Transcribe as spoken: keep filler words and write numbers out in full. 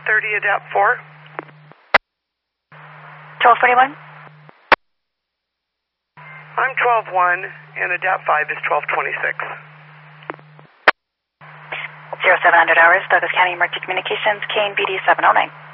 thirty, Adapt four. twelve forty-one. I'm twelve one, and Adapt five is twelve twenty-six. zero seven hundred hours, Douglas County Emergency Communications, K N B D seven oh nine.